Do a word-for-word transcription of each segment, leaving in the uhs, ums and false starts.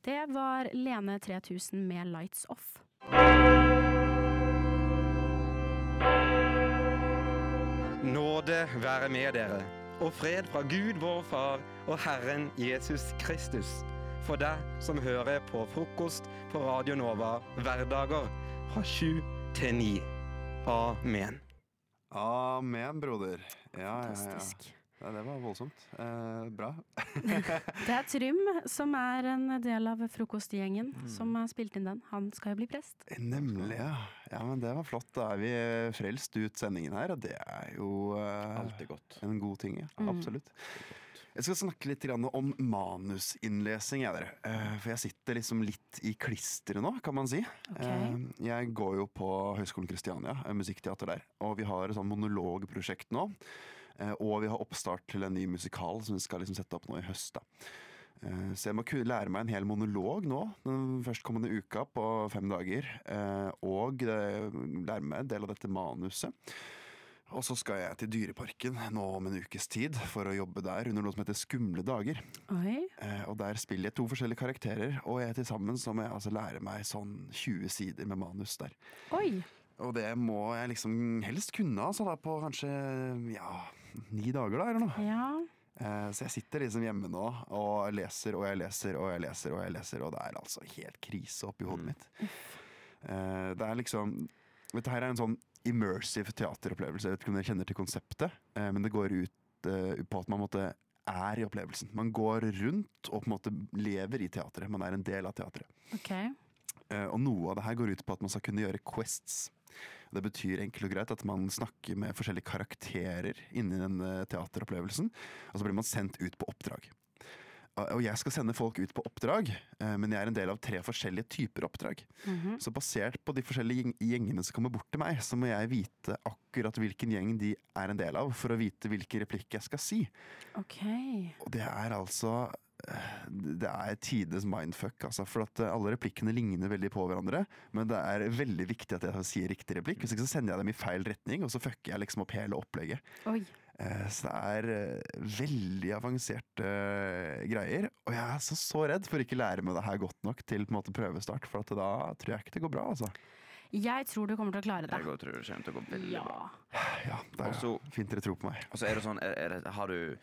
Det var Lene tre tusen med Lights Off. Nåde være med dere, og fred fra Gud vår Far og Herren Jesus Kristus. For deg som hører på frokost på Radio Nova hverdager fra sju til ni. Amen. Amen, broder. Ja, ja, ja. Fantastisk. Ja, det var voldsomt. Eh, bra. Det er Trym som er en del av frokostgjengen som har spilt inn den. Han skal jo bli prest. Nemlig, ja. Ja, men det var flott. Da er vi frelst ut sendingen her, og det er jo eh, Alltid godt. en god ting, ja. Absolutt. Jeg skal snakke litt grann om manusinnlesing, jeg, dere. Eh, for jeg sitter liksom litt i klisteret nå, kan man si. Ok. Eh, jeg går jo på Høgskolen Kristiania, eh, musikkteater der, og vi har et sånn monologprosjekt nå. Eh, og vi har oppstart til en ny musikal som vi skal liksom sette opp nå i høst, da. Eh, så jeg må ku- lære meg en hel monolog nå, den førstkommende uka på fem dager, eh, og eh, lære meg en del av dette manuset. Og så skal jeg til Dyreparken nå om en ukes tid for å jobbe der under noe som heter Skumle dager. Oi. Eh, og der spiller jeg to forskjellige karakterer, og jeg til sammen så må jeg altså lære meg sånn tjue sider med manus der. Oi. Og det må jeg liksom helst kunne, altså da, på kanskje, ja, ni dager da, eller noe. Ja. Eh, så jeg sitter liksom hjemme nå og leser og jeg leser og jeg leser og jeg leser, og det er altså helt krise oppi hodet mitt. Eh, det er liksom, dette her er en sånn immersive teateropplevelse. Jeg vet ikke om dere kjenner til konseptet, eh, men det går ut eh, på at man måtte er i opplevelsen. Man går rundt og på en måte lever i teatret. Man er en del av teatret. Ok. Eh, og noe av det her går ut på at man skal kunne gjøre quests. Det betyr enkelt og greit at man snakker med forskjellige karakterer inni den eh, teateropplevelsen, og så blir man sendt ut på oppdrag. Og jeg skal sende folk ut på oppdrag, eh, men jeg er en del av tre forskjellige typer oppdrag. Så basert på de forskjellige gjeng- gjengene som kommer bort til meg, så må jeg vite akkurat hvilken gjeng de er en del av, for å vite hvilke replikk jeg skal si. Ok. Og det er altså eh, det er tides mindfuck, altså, for at eh, alle replikkene ligner veldig på hverandre, men det er veldig viktig at jeg sier riktig replikk. Hvis ikke så sender jeg dem i feil retning, og så fucker jeg liksom opp hele opplegget. Oi. Eh, Så det er eh, veldig avanserte eh, greier, og jeg er så, så redd for ikke lære meg det her godt nok til på en måte prøvestart, for at da tror jeg ikke det går bra, altså. Jeg tror du kommer til å klare det. Jeg går, tror det kommer til å gå veldig Ja. bra. Ja, det er Også- fint dere tror på meg. Og så er det sånn, er, er det, har du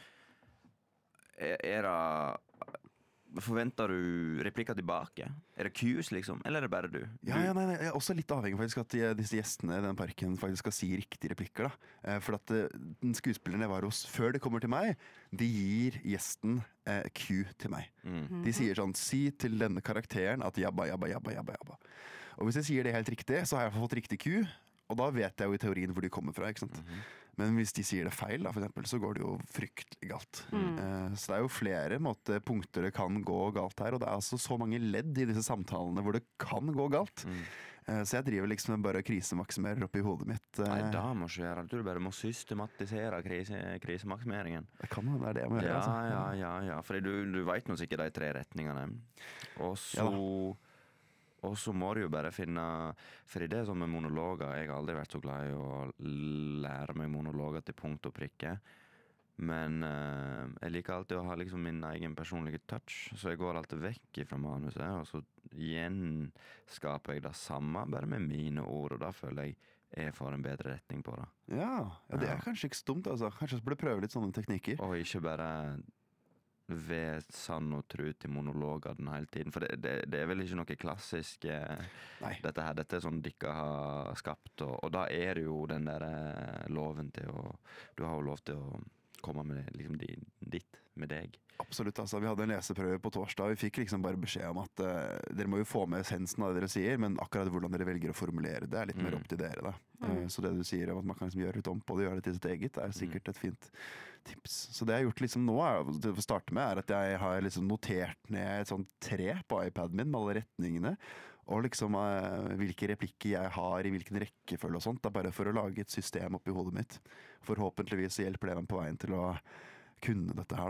er, er det Forventer du replikker tilbake? Er det cues, liksom? Eller er det bare du? Ja, du ja, nei, nei, jeg er også litt avhengig faktisk at de, disse gjestene i den parken faktisk skal si riktige replikker, da. Eh, For at eh, den skuespilleren jeg var hos før det kommer til meg, de gir gjesten eh, cue til meg. Mm. De sier sånn, si til denne karakteren at jabba, jabba, jabba, jabba, jabba. Og hvis jeg sier det helt riktig, så har jeg fått riktig cue, og da vet jeg jo i teorien hvor de kommer fra, ikke sant? Mhm. Men hvis de sier det feil, da, for eksempel, så går det jo fryktelig galt. Eh, så det er jo flere måte, punkter det kan gå galt her, og det er altså så mange ledd i disse samtalene hvor det kan gå galt. Mm. Eh, så jeg driver liksom med bare krisemaksimerer oppi hodet mitt. Eh, Nei, da må du gjøre det. Du bare må systematisere krise, krisemaksimeringen. det kan hende det er det jeg må gjøre. Ja, altså. ja, ja, ja. For du, du vet nå sikkert de tre retningene. Og så Ja Og så må du jo bare finne. For det er sånn med monologer. Jeg har aldri vært så glad i å lære meg monologer til punkt og prikke. Men eh, jeg liker alltid å ha liksom min egen personlige touch. Så jeg går alltid vekk fra manuset, og så gjenskaper jeg det samme, bare med mine ord. Og da føler jeg jeg får en bedre retning på det. Ja, ja, det Ja. er kanskje ikke så dumt, altså. Kanskje jeg burde prøve litt sånne teknikker. Og ikke bare ved sann og tru til monologer den hele tiden. For det, det, det er vel ikke noe klassisk eh, Nei. dette her. Dette er sånn dere har skapt, og, og da er det jo den der eh, loven til å Du har jo lov til å komme med liksom di, ditt med deg. Absolutt, altså. Vi hadde en leseprøve på torsdag. Vi fikk liksom bare beskjed om at eh, dere må jo få med essensen av det dere sier, men akkurat hvordan dere velger å formulere det, er litt mer Mm. opp til dere. Da. Eh, så det du sier om at man kan liksom gjøre litt om på det, gjøre det til sitt eget, er sikkert et fint tips. Så det jeg har gjort liksom nå, er, til å starte med, er at jeg har liksom notert ned et sånt tre på iPaden min med alle retningene, og liksom eh, hvilke replikker jeg har i hvilken rekkefølge og sånt, da, bare for å lage et system oppi hodet mitt. Forhåpentligvis så hjelper det meg på veien til å kunne dette her, da.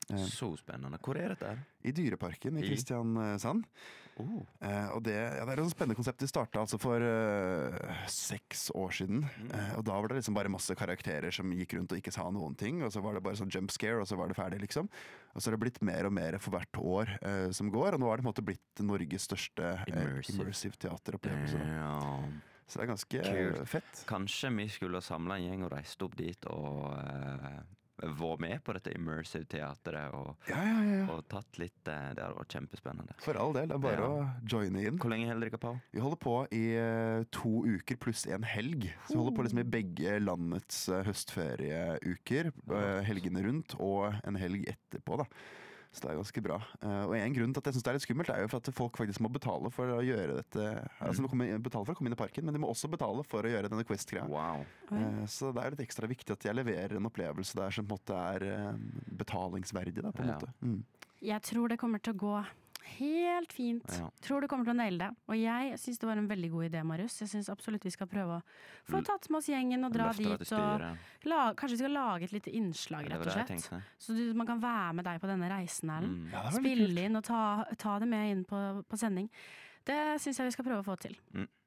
Eh, Så spennende. Hvor er dette her? I Dyreparken i I? Kristiansand. Oh. Eh, og det, ja, det er et sånt spennende konsept. Det starta altså for eh, seks år siden. Eh, og da var det liksom bare masse karakterer som gikk rundt og ikke sa noen ting. Og så var det bare sånn jump scare, og så var det ferdig, liksom. Og så har det blitt mer og mer for hvert år eh, som går. Og nå har det på en måte blitt Norges største eh, Immersive. immersive teateropplevelse. da. Ja. Så det er ganske Kult. eh, fett. Kanskje vi skulle samla en gjeng og reist opp dit og uh, vært med på dette immersive teateret og, Ja, ja, ja, ja. og tatt litt eh, Det hadde vært kjempespennende. For all del. Det er bare Ja. å joine inn. Hvor lenge holder dere på? Vi holder på i eh, to uker pluss en helg. Så vi holder på liksom i begge landets eh, høstferieuker. eh, helgene rundt og en helg etterpå, da. Så det er ganske bra. Eh, og en grunn til at jeg synes det er litt skummelt, er jo for at folk faktisk må betale for å gjøre dette. Altså de må komme, betale for å komme inn i parken, men de må også betale for å gjøre denne Quest-greia. Wow. Eh, så det er litt ekstra viktig at jeg leverer en opplevelse der som på en måte er eh, betalingsverdig, da, på en Ja. måte. Mm. Jeg tror det kommer til å gå helt fint. Ja. Tror du kommer til å naile det. Og jeg syns det var en veldig god idé, Marius. Jeg syns absolutt vi skal prøve å få L- tatt med oss gjengen og dra Løfter det dit. til Og styret. la, kanskje vi skal lage et lite innslag, Det rett var og det jeg slett. tenkte. Så du, man kan være med deg på denne reisen, Erlend. Mm. Ja, det var veldig kult. Spille inn og ta, ta det med inn på, på sending. Det syns jeg vi skal prøve å få til. Mm.